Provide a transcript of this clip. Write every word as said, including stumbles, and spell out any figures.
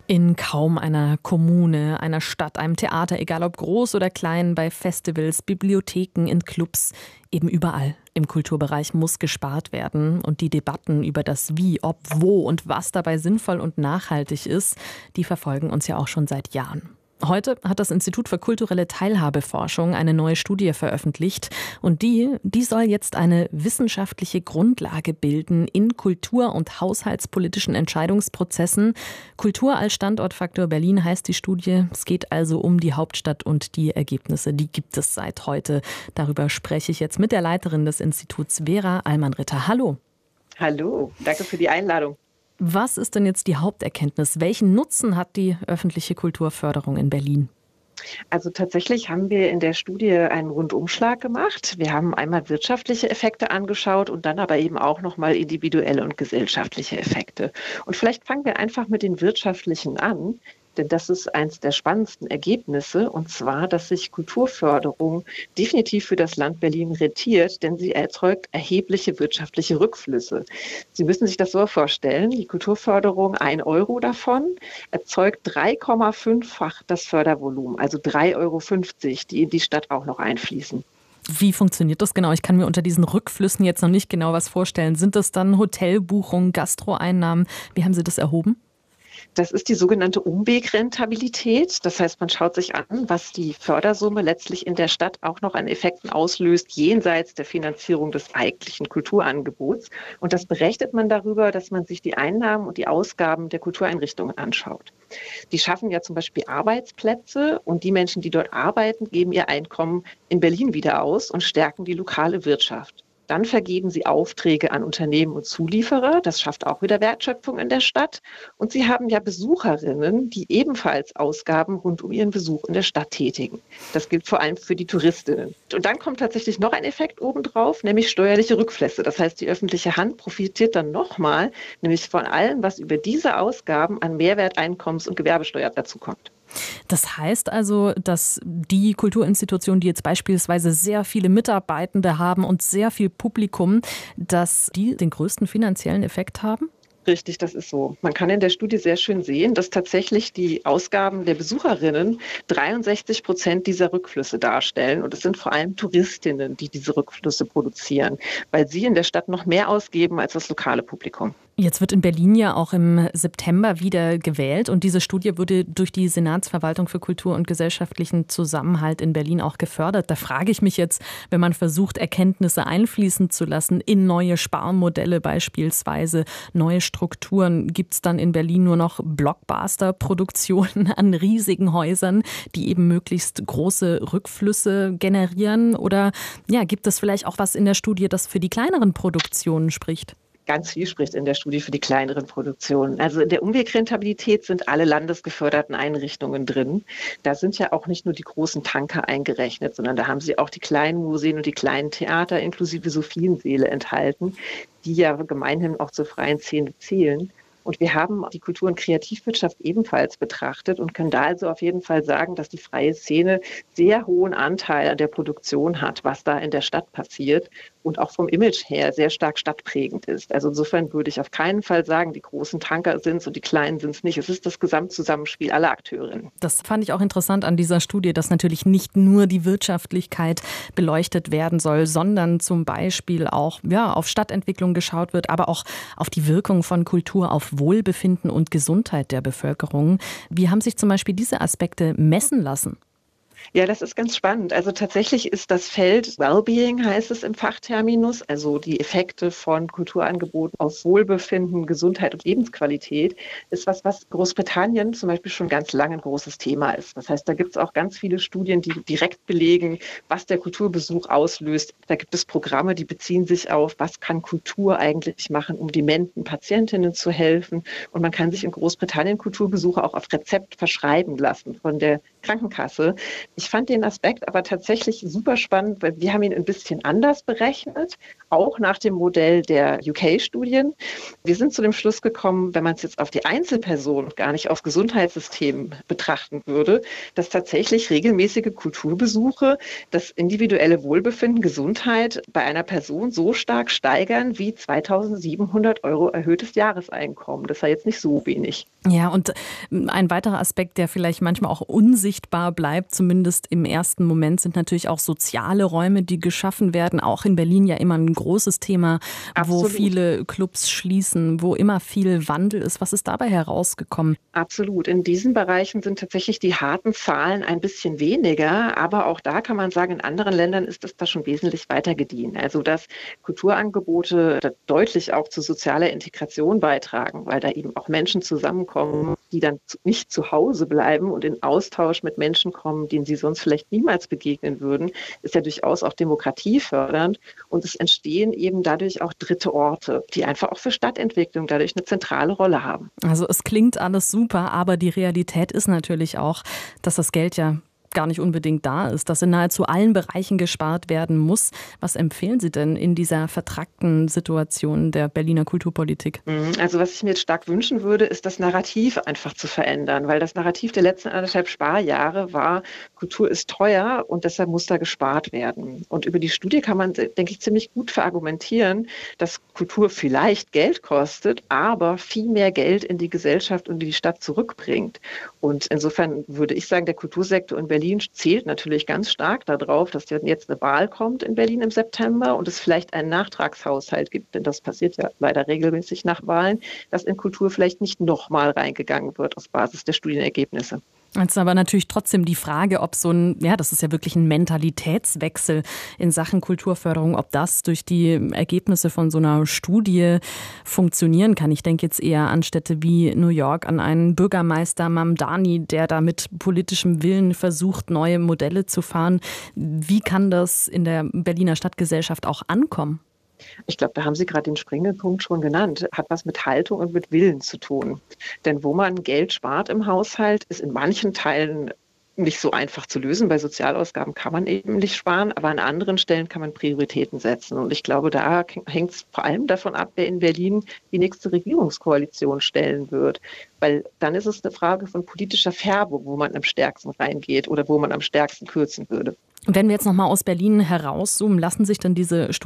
In kaum einer Kommune, einer Stadt, einem Theater, egal ob groß oder klein, bei Festivals, Bibliotheken, in Clubs, eben überall im Kulturbereich muss gespart werden. Und die Debatten über das Wie, ob, wo und was dabei sinnvoll und nachhaltig ist, die verfolgen uns ja auch schon seit Jahren. Heute hat das Institut für kulturelle Teilhabeforschung eine neue Studie veröffentlicht und die, die soll jetzt eine wissenschaftliche Grundlage bilden in kultur- und haushaltspolitischen Entscheidungsprozessen. Kultur als Standortfaktor Berlin heißt die Studie. Es geht also um die Hauptstadt und die Ergebnisse, die gibt es seit heute. Darüber spreche ich jetzt mit der Leiterin des Instituts, Vera Allmann-Ritter. Hallo. Hallo, danke für die Einladung. Was ist denn jetzt die Haupterkenntnis? Welchen Nutzen hat die öffentliche Kulturförderung in Berlin? Also tatsächlich haben wir in der Studie einen Rundumschlag gemacht. Wir haben einmal wirtschaftliche Effekte angeschaut und dann aber eben auch nochmal individuelle und gesellschaftliche Effekte. Und vielleicht fangen wir einfach mit den wirtschaftlichen an. Denn das ist eines der spannendsten Ergebnisse, und zwar, dass sich Kulturförderung definitiv für das Land Berlin rentiert, denn sie erzeugt erhebliche wirtschaftliche Rückflüsse. Sie müssen sich das so vorstellen, die Kulturförderung, ein Euro davon, erzeugt drei Komma fünffach das Fördervolumen, also drei Euro fünfzig, die in die Stadt auch noch einfließen. Wie funktioniert das genau? Ich kann mir unter diesen Rückflüssen jetzt noch nicht genau was vorstellen. Sind das dann Hotelbuchungen, Gastroeinnahmen? Wie haben Sie das erhoben? Das ist die sogenannte Umwegrentabilität. Das heißt, man schaut sich an, was die Fördersumme letztlich in der Stadt auch noch an Effekten auslöst, jenseits der Finanzierung des eigentlichen Kulturangebots. Und das berechnet man darüber, dass man sich die Einnahmen und die Ausgaben der Kultureinrichtungen anschaut. Die schaffen ja zum Beispiel Arbeitsplätze und die Menschen, die dort arbeiten, geben ihr Einkommen in Berlin wieder aus und stärken die lokale Wirtschaft. Dann vergeben sie Aufträge an Unternehmen und Zulieferer. Das schafft auch wieder Wertschöpfung in der Stadt. Und sie haben ja Besucherinnen, die ebenfalls Ausgaben rund um ihren Besuch in der Stadt tätigen. Das gilt vor allem für die Touristinnen. Und dann kommt tatsächlich noch ein Effekt obendrauf, nämlich steuerliche Rückflüsse. Das heißt, die öffentliche Hand profitiert dann nochmal, nämlich von allem, was über diese Ausgaben an Mehrwerteinkommens- und Gewerbesteuer dazukommt. Das heißt also, dass die Kulturinstitutionen, die jetzt beispielsweise sehr viele Mitarbeitende haben und sehr viel Publikum, dass die den größten finanziellen Effekt haben? Richtig, das ist so. Man kann in der Studie sehr schön sehen, dass tatsächlich die Ausgaben der Besucherinnen dreiundsechzig Prozent dieser Rückflüsse darstellen. Und es sind vor allem Touristinnen, die diese Rückflüsse produzieren, weil sie in der Stadt noch mehr ausgeben als das lokale Publikum. Jetzt wird in Berlin ja auch im September wieder gewählt und diese Studie wurde durch die Senatsverwaltung für Kultur und gesellschaftlichen Zusammenhalt in Berlin auch gefördert. Da frage ich mich jetzt, wenn man versucht, Erkenntnisse einfließen zu lassen in neue Sparmodelle beispielsweise, neue Strukturen, gibt es dann in Berlin nur noch Blockbuster-Produktionen an riesigen Häusern, die eben möglichst große Rückflüsse generieren? Oder ja, gibt es vielleicht auch was in der Studie, das für die kleineren Produktionen spricht? Ganz viel spricht in der Studie für die kleineren Produktionen. Also in der Umwegrentabilität sind alle landesgeförderten Einrichtungen drin. Da sind ja auch nicht nur die großen Tanker eingerechnet, sondern da haben sie auch die kleinen Museen und die kleinen Theater inklusive Sophiensäle enthalten, die ja gemeinhin auch zur freien Szene zählen. Und wir haben die Kultur- und Kreativwirtschaft ebenfalls betrachtet und können da also auf jeden Fall sagen, dass die freie Szene sehr hohen Anteil an der Produktion hat, was da in der Stadt passiert und auch vom Image her sehr stark stadtprägend ist. Also insofern würde ich auf keinen Fall sagen, die großen Tanker sind es und die kleinen sind es nicht. Es ist das Gesamtzusammenspiel aller Akteurinnen. Das fand ich auch interessant an dieser Studie, dass natürlich nicht nur die Wirtschaftlichkeit beleuchtet werden soll, sondern zum Beispiel auch ja, auf Stadtentwicklung geschaut wird, aber auch auf die Wirkung von Kultur auf Wohlbefinden und Gesundheit der Bevölkerung. Wie haben sich zum Beispiel diese Aspekte messen lassen? Ja, das ist ganz spannend. Also tatsächlich ist das Feld Wellbeing, heißt es im Fachterminus, also die Effekte von Kulturangeboten auf Wohlbefinden, Gesundheit und Lebensqualität, ist was, was Großbritannien zum Beispiel schon ganz lange ein großes Thema ist. Das heißt, da gibt es auch ganz viele Studien, die direkt belegen, was der Kulturbesuch auslöst. Da gibt es Programme, die beziehen sich auf, was kann Kultur eigentlich machen, um dementen Patientinnen zu helfen. Und man kann sich in Großbritannien Kulturbesuche auch auf Rezept verschreiben lassen von der Krankenkasse. Ich fand den Aspekt aber tatsächlich super spannend, weil wir haben ihn ein bisschen anders berechnet, auch nach dem Modell der U K-Studien. Wir sind zu dem Schluss gekommen, wenn man es jetzt auf die Einzelperson, gar nicht aufs Gesundheitssystem betrachten würde, dass tatsächlich regelmäßige Kulturbesuche das individuelle Wohlbefinden, Gesundheit bei einer Person so stark steigern wie zweitausendsiebenhundert Euro erhöhtes Jahreseinkommen. Das war jetzt nicht so wenig. Ja, und ein weiterer Aspekt, der vielleicht manchmal auch unsichtbar bleibt, zumindest im ersten Moment, sind natürlich auch soziale Räume, die geschaffen werden. Auch in Berlin ja immer ein großes Thema, Absolut. Wo viele Clubs schließen, wo immer viel Wandel ist. Was ist dabei herausgekommen? Absolut. In diesen Bereichen sind tatsächlich die harten Zahlen ein bisschen weniger. Aber auch da kann man sagen, in anderen Ländern ist es da schon wesentlich weiter gediehen. Also dass Kulturangebote deutlich auch zu sozialer Integration beitragen, weil da eben auch Menschen zusammenkommen, die dann nicht zu Hause bleiben und in Austausch mit Menschen kommen, denen sie sonst vielleicht niemals begegnen würden, ist ja durchaus auch demokratiefördernd. Und es entstehen eben dadurch auch dritte Orte, die einfach auch für Stadtentwicklung dadurch eine zentrale Rolle haben. Also es klingt alles super, aber die Realität ist natürlich auch, dass das Geld ja gar nicht unbedingt da ist, dass in nahezu allen Bereichen gespart werden muss. Was empfehlen Sie denn in dieser vertrackten Situation der Berliner Kulturpolitik? Also was ich mir jetzt stark wünschen würde, ist das Narrativ einfach zu verändern, weil das Narrativ der letzten anderthalb Sparjahre war, Kultur ist teuer und deshalb muss da gespart werden. Und über die Studie kann man, denke ich, ziemlich gut verargumentieren, dass Kultur vielleicht Geld kostet, aber viel mehr Geld in die Gesellschaft und in die Stadt zurückbringt. Und insofern würde ich sagen, der Kultursektor in Berlin zählt natürlich ganz stark darauf, dass jetzt eine Wahl kommt in Berlin im September und es vielleicht einen Nachtragshaushalt gibt, denn das passiert ja leider regelmäßig nach Wahlen, dass in Kultur vielleicht nicht nochmal reingegangen wird auf Basis der Studienergebnisse. Jetzt ist aber natürlich trotzdem die Frage, ob so ein, ja, das ist ja wirklich ein Mentalitätswechsel in Sachen Kulturförderung, ob das durch die Ergebnisse von so einer Studie funktionieren kann. Ich denke jetzt eher an Städte wie New York, an einen Bürgermeister Mamdani, der da mit politischem Willen versucht, neue Modelle zu fahren. Wie kann das in der Berliner Stadtgesellschaft auch ankommen? Ich glaube, da haben Sie gerade den springenden Punkt schon genannt. Hat was mit Haltung und mit Willen zu tun. Denn wo man Geld spart im Haushalt, ist in manchen Teilen nicht so einfach zu lösen. Bei Sozialausgaben kann man eben nicht sparen, aber an anderen Stellen kann man Prioritäten setzen. Und ich glaube, da hängt es vor allem davon ab, wer in Berlin die nächste Regierungskoalition stellen wird. Weil dann ist es eine Frage von politischer Färbung, wo man am stärksten reingeht oder wo man am stärksten kürzen würde. Wenn wir jetzt noch mal aus Berlin herauszoomen, lassen sich dann diese